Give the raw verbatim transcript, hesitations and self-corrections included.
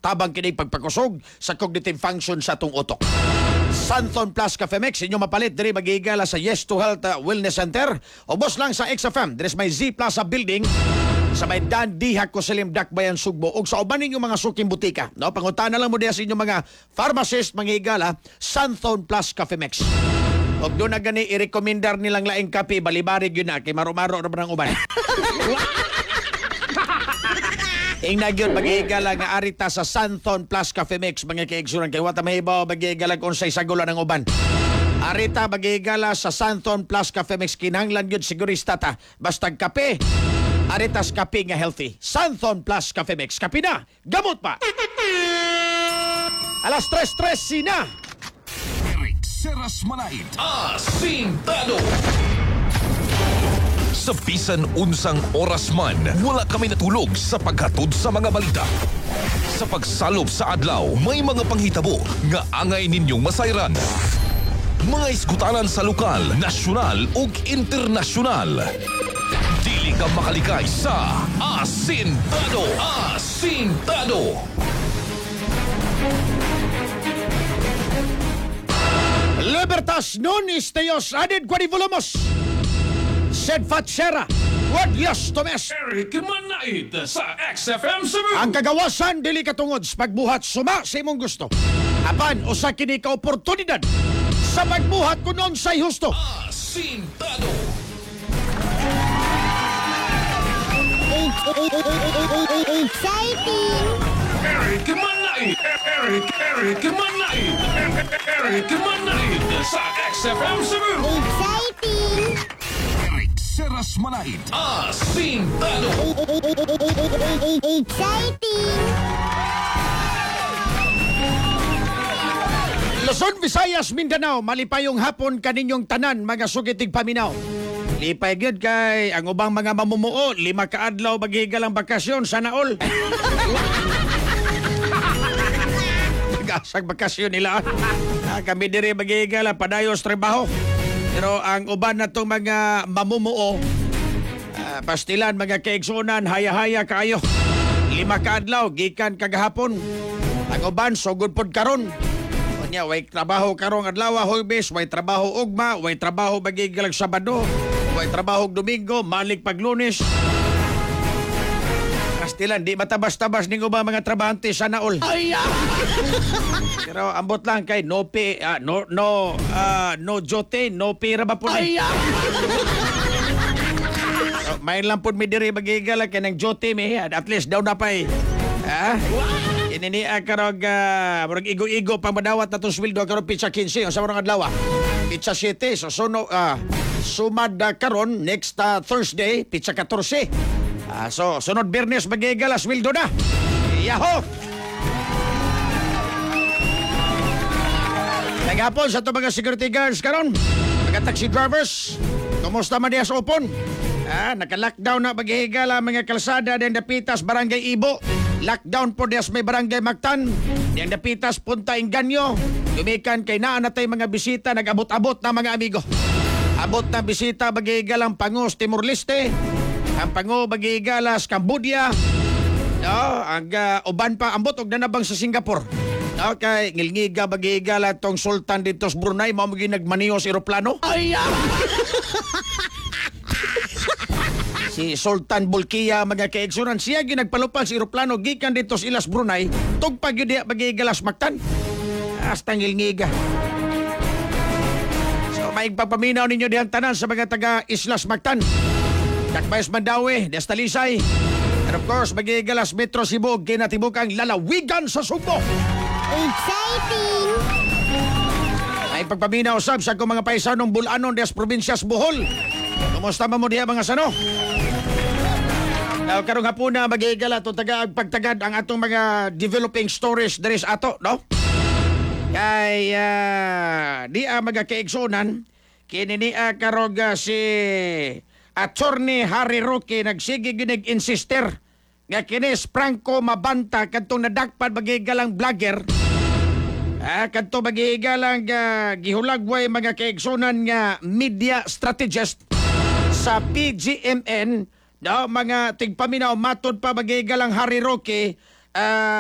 tabang kini pagpakusog sa cognitive function sa atong utok. Santon Plus Cafe Mix inyo mapalit diri magigala sa Yes to Health uh, Wellness Center. Ubos lang sa X F M diri sa may Z Plaza Building sa may Dandiha Kusilim Dakbayan Sugbo ug sa uban ninyo mga suking butika. No, pangutana lang mo diha sa inyo mga pharmacist magigala Santon Plus Cafe Mix. Og doon na gani i-recommendar nilang laing kape balibarig yun na kay maro-maro ra ng uban. Ing nagyon magigala nga arita sa Santon Plus Cafe Mix mga kaigsuran kay wata mahibaw magigala kung unsay sagulan ng uban. Arita magigala sa Santon Plus Cafe Mix kinahanglan gyud sigurista ta basta kape. Aritas kape nga healthy. Santon Plus Cafe Mix. Kape na, gamot pa. Alas tres tres na. Seras Manait. Asintado. Sa bisan unsang oras man, wala kami natulog sa paghatod sa mga balita. Sa pagsalob sa adlaw, may mga panghitabo nga angay ninyong masayran. Mga isgutanan sa lokal, nasyonal ug internasyonal. Dili ka makalikay sa Asintado. Asintado. Libertas non isteos adid quadrivolumos. Sed fatsera. Wad yes tomes. Eric Manait sa X F M Cebu. Ang kagawasan dili katungod sa pagbuhat suma sa imong gusto. Apan usa kini ka oportunidad sa pagbuhat kun unsay husto. Asintado. Exciting! Eric Manait. Eric Eric Manait. Eric Manait sa X F M Cebu. Exciting! Eric Seras Manait. Asintado. Exciting! Luzon, Visayas, Mindanao, malipayong hapon kaninyong tanan mga sugitig paminaw. Lipay gyud kay ang ubang mga mamumuo lima ka adlaw magigalang bakasyon sa naol. Gasag bakasyon nila. Ah, kami diri magigala padayos trabaho. Pero ang uban natong mga mamumuo ah, pastilan mga kaigsunan haya-haya kaayo. Lima ka adlaw gikan kagahapon. Ang uban sugod pod karon. Nya way trabaho karong adlaw Huwebes, way trabaho ugma, way trabaho magigalang Sabado, way trabaho Domingo, malik pag Lunes. Pastilan di matabas-tabas ning ubang mga trabahante sa naol. Ay! Pero ambot lang kay no pay, ah, no no ah, no jote, no pera ba po? Ay! So, may lang po mi diri magigala kay nang jote mi at least daw na pay. Ah? Inini karog uh, murag igo-igo pang madawat na itong sweldo karong pizza fifteen o sa mga adlaw. Pizza seven so suno uh, sumad uh, karon next uh, Thursday pizza fourteen. Uh, so sunod Biyernes magigala sweldo na. Yaho. Nagapon sa ito mga security guards karon, mga taxi drivers. Kumusta man diya sa upon? Ah, naka-lockdown na maghihigala mga kalsada ng Dapitas, Barangay Ibo. Lockdown po diya sa may Barangay Mactan. Yang Dapitas, Punta Inganyo. Dumikan kay naan natay mga bisita, nag-abot-abot na mga amigo. Abot na bisita maghihigalang Pangos, Timor-Leste. Ang Pango maghihigalas, Cambodia. No, ang uh, uban pa ambot og nanabang sa Singapore. Okay, ngilngiga maghihigala tong Sultan dito sa Brunei, mao magi nagmaniho sa eroplano. Ay! Si Sultan Bulkiya mga kaigsunan siya ginagpalupan sa eroplano gikan dito sa Ilas Brunei tugpag yun diya magigalas Mactan. Hasta ngilngiga. So may pagpaminaw ninyo diyan tanan sa mga taga Islas Mactan. Dakbayas Mandawi, Destalisay. And of course magigalas Metro Cebu kinatibukang lalawigan sa Sugbo. Exciting! May pagpaminaw sab sa kong mga paisanong Bulanon des Provinsias Bohol. Kumusta mo diha mga sano? Now, karong hapon na mag-iigala itong taga-pagtagad ang atong mga developing stories there is ato, no? Kaya, uh, di a magakaigsunan, kininiya karong uh, si Attorney Harry Roque nagsige ginig-insister nga kinis Franco Mabanta kadtong nadakpan mag-iigalang vlogger. Ah, kadto mag-iigalang uh, gihulagway mga kaigsunan nga media strategist sa P G M N. No, mga tigpaminaw matod pa magigalang Harry Roque, uh,